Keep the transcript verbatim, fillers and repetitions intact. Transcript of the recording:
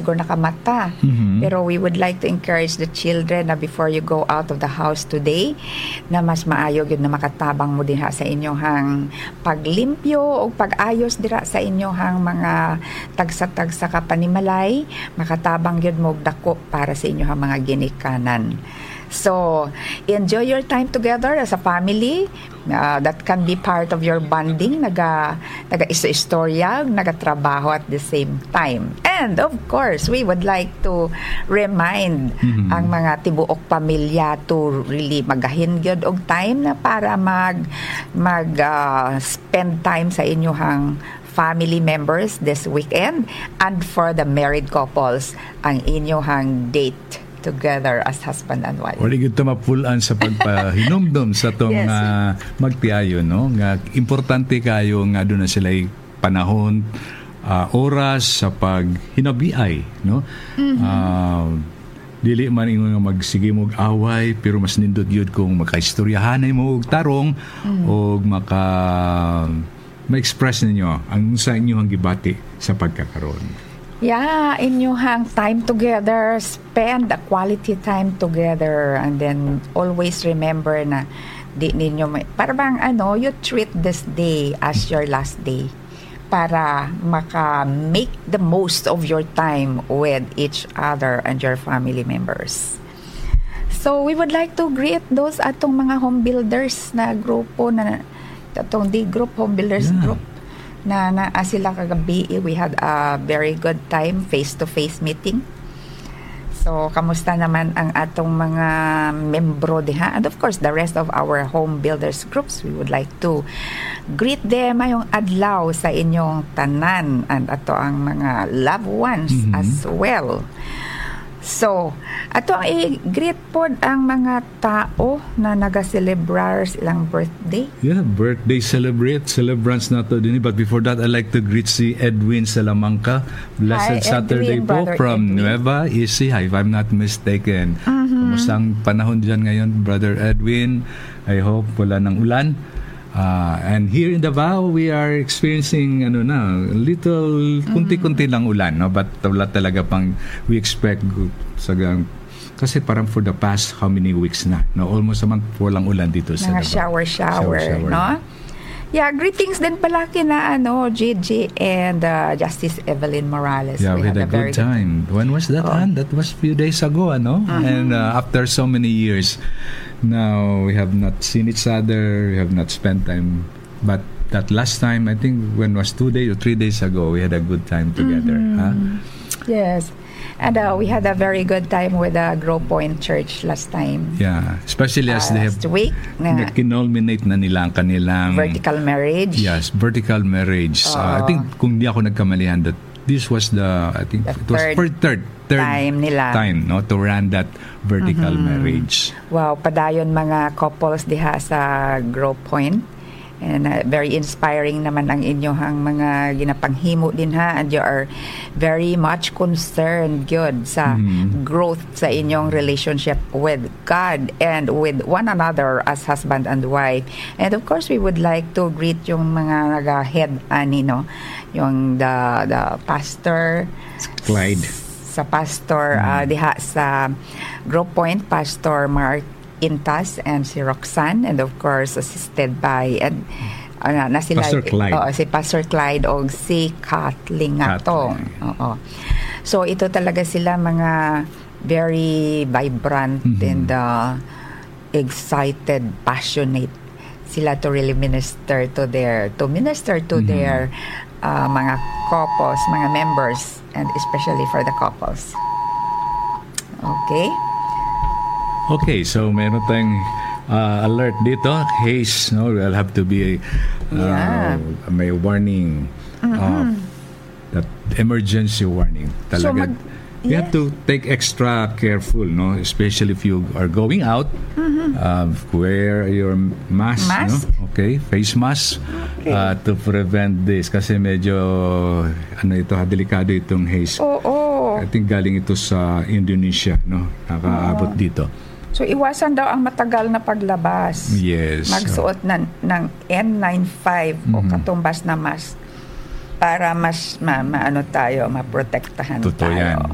siguro nakamata. Mhm. Pero we would like to encourage the children na before you go out of the house today, na mas maayo gyud na makatabang mo diha sa inyong paglimpyo o pag-ayos dira sa inyong mga tagsa-tagsa ka panimalay, makatabang gyud mo og dako para sa inyong mga ginikanan. So, enjoy your time together as a family. Uh, that can be part of your bonding. Naga, naga-istorya, naga-trabaho at the same time. And of course, we would like to remind mm-hmm. ang mga tibuok pamilya to really magahin gyud og time na para mag mag uh, spend time sa inyong family members this weekend, and for the married couples ang inyong date together as husband and wife. Wala gito mapulan sa pagpahinumdum sa tong yes. uh, magtiayon, no? Nga importante kayo nga doon na sila panahon, uh, oras sa paghinabiay, no? Mm-hmm. Uh, dili man ingon nga magsige mo og away, pero mas nindot yun kung makaistoryahanay mo og tarong mm-hmm. o maka ma-express ninyo ang sa inyong gibati sa pagkakaroon. Yeah, inyong time together, spend a quality time together, and then always remember na di ninyo may, para bang ano, you treat this day as your last day para maka-make the most of your time with each other and your family members. So we would like to greet those atong mga home builders na grupo na atong di group home builders yeah. group na na uh, sila kagabi. We had a very good time face-to-face meeting. So kamusta naman ang atong mga membro diha, and of course the rest of our home builders groups. We would like to greet them ayong adlaw sa inyong tanan and ato ang mga loved ones mm-hmm. as well. So, ato ang i-greet po ang mga tao na naga-celebrate silang birthday. Yeah, birthday celebrate, celebrants na to din. But before that, I'd like to greet si Edwin Salamanca. Blessed Hi, Saturday Edwin, po from Edwin. Nueva Ecija, if I'm not mistaken. Mm-hmm. Kumusta ang panahon dyan ngayon, Brother Edwin? I hope wala ng ulan. Uh, and here in Davao, we are experiencing ano na, little kunti-kunti lang ulan, no? But wala talaga pang we expect sagang kasi parang for the past how many weeks na, no? Almost a month walang ulan dito sa Davao. Shower, shower, shower, no? Yeah, greetings din pala kina ano, Gigi and uh, Justice Evelyn Morales. Yeah, we, we had, had a, a good time. Good... When was that? Oh. Han? That was a few days ago, ano? Uh-huh. And uh, after so many years, now we have not seen each other, we have not spent time. But that last time, I think when it was two days or three days ago, we had a good time together. Mm-hmm. Huh? Yes. And uh, we had a very good time with the uh, Grow Point Church last time. Yeah, especially as uh, they have week, na kinulminate na nila ang kanilang vertical marriage. Yes, vertical marriage. Uh, uh, I think kung di ako nagkamalihan, that this was the I think the it was third, for third third time nila time no to run that vertical mm-hmm. marriage. Wow, padayon mga couples diha sa Grow Point. And uh, very inspiring naman ang inyong mga ginapanghimo din ha, and you are very much concerned good sa mm-hmm. growth sa inyong relationship with God and with one another as husband and wife. And of course we would like to greet yung mga naga-head ani no, yung the the pastor Clyde sa pastor mm-hmm. uh, diha sa Grow Point, Pastor Mark Intas and si Roxanne, and of course assisted by and uh, na sila, Pastor Clyde. Oh, si Pastor Clyde o si Kathleen Ngatong. Oo. So ito talaga sila mga very vibrant mm-hmm. and uh, excited, passionate sila to really minister to their to minister to mm-hmm. their uh, mga couples, mga members, and especially for the couples. Okay? Okay, so meron tayong uh, alert dito. Haze, no? We'll have to be uh, yeah. may warning. Mm-hmm. Uh, that emergency warning. Talaga. So mag, you yes. have to take extra careful, no? Especially if you are going out. Mm-hmm. Uh, wear your mask, mask? no? Okay, face mask okay. uh, to prevent this. Kasi medyo ano ito, delikado itong haze. Oo. Oh, oh. I think galing ito sa Indonesia, no? Nakaabot oh. dito. So, iwasan daw ang matagal na paglabas. Yes. Magsuot ng, ng N ninety-five mm-hmm. o katumbas na mask para mas ma, ma ano tayo, maprotektahan Totoo tayo. Yan.